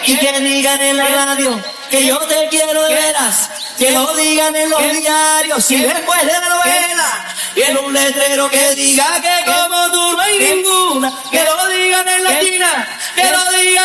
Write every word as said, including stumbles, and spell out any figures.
y que digan en la radio que yo te quiero de veras, que lo digan en los diarios y después de la novela, y en un letrero que diga que como tú no hay ninguna, que lo digan en la esquina, que lo digan